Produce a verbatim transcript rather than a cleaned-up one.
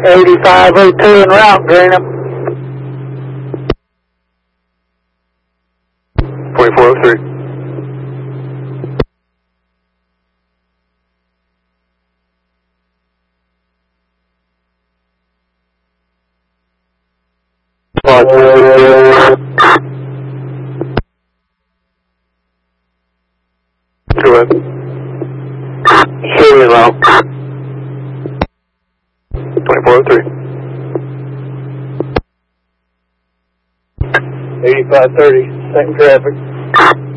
eighty-five oh two en route, Greenham. twenty-four oh three. Go ahead. Heavy low. twenty-four oh three. eighty-five thirty, second traffic.